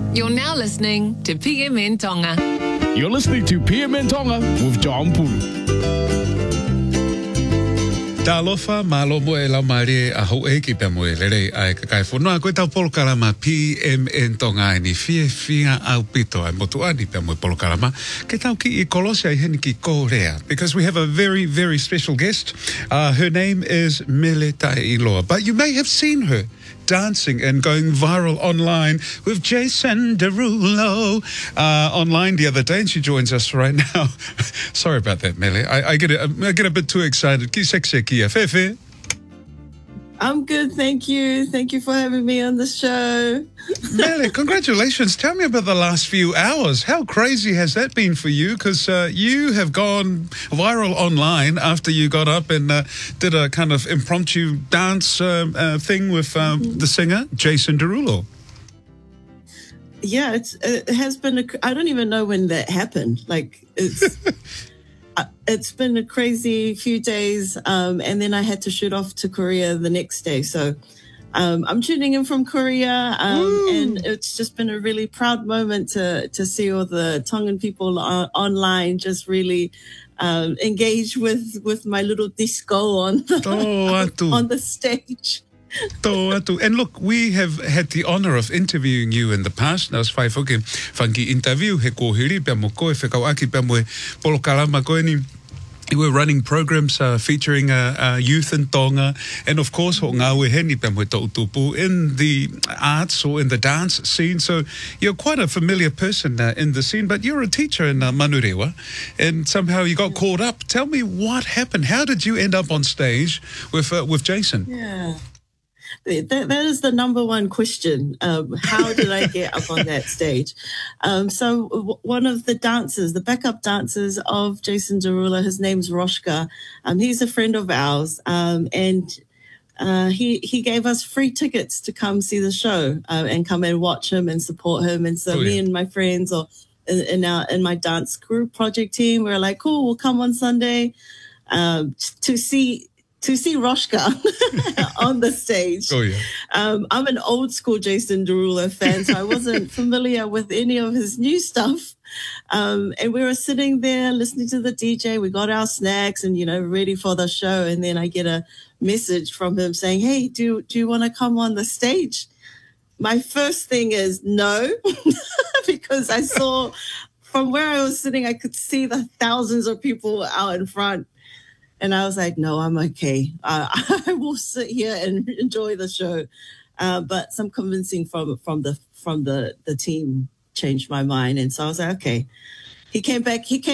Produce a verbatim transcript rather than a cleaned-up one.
You're now listening to P M N Tonga. You're listening to P M N Tonga with John Pulu. Talofa malo mo e lau mare a ho e ki pe mo e lere ai ka kai fonoa koe tau polokalama P M N Tonga ni fie fia au pito ai motu ani pe mo e polokalama ke tau ki I Kolosia I heni ki Korea because we have a very very special guest. Uh, her name is Mele Tailoa, but you may have seen her dancing and going viral online with Jason Derulo uh, online the other day, and she joins us right now. Sorry about that, Mele. I, I get a, I get a bit too excited. Ki sexy kia fefe. I'm good, thank you. Thank you for having me on the show. Mele, congratulations. Tell me about the last few hours. How crazy has that been for you? Because uh, you have gone viral online after you got up and uh, did a kind of impromptu dance uh, uh, thing with uh, mm-hmm. the singer, Jason Derulo. Yeah, it's, it has been, a, I don't even know when that happened. Like, it's... It's been a crazy few days, um, and then I had to shoot off to Korea the next day. So um, I'm tuning in from Korea, um, and it's just been a really proud moment to to see all the Tongan people on, online just really um, engage with with my little disco on the, on the stage. And look, we have had the honor of interviewing you in the past. Nas whai whuke whanki interview he kōhiri pia mo koe whekau aki pia mo e polokalama koe ni. We're running programs uh, featuring uh, uh, youth in Tonga, and of course, ho ngā weheni pia mo e tautupu in the arts or in the dance scene. So you're quite a familiar person uh, in the scene, but you're a teacher in uh, Manurewa, and somehow you got caught up. Tell me what happened. How did you end up on stage with uh, with Jason? Yeah. That, that is the number one question. Um, how did I get up on that stage? Um, so w- one of the dancers, the backup dancers of Jason Derulo, his name's Roshka. Um, he's a friend of ours, um, and uh, he he gave us free tickets to come see the show uh, and come and watch him and support him. And so oh, me yeah. and my friends, or in, in our in my dance group project team, we were like, cool, we'll come on Sunday um, to see. To see Roshka on the stage. Oh, yeah. Um, I'm an old school Jason Derulo fan, so I wasn't familiar with any of his new stuff. Um, and we were sitting there listening to the D J. We got our snacks and, you know, ready for the show. And then I get a message from him saying, hey, do, do you want to come on the stage? My first thing is no, because I saw from where I was sitting, I could see the thousands of people out in front. And I was like, no, I'm okay. Uh, I will sit here and enjoy the show. Uh, but some convincing from from the from the, the team changed my mind. And so I was like, okay. He came back. He came.